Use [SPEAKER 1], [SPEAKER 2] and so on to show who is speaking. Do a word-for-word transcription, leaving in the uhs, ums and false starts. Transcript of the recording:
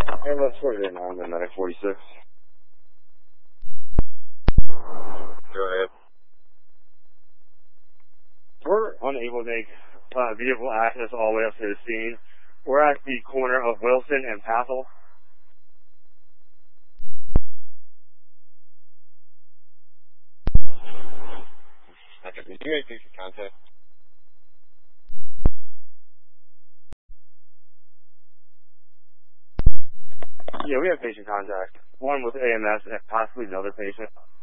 [SPEAKER 1] And let's put it in on the nine forty-six.
[SPEAKER 2] Go ahead.
[SPEAKER 1] We're unable to make uh, vehicle access all the way up to the scene. We're at the corner of Wilson and Pathel.
[SPEAKER 2] Okay, did you make decent contact?
[SPEAKER 1] Yeah, we have patient contact. One with A M S and possibly another patient.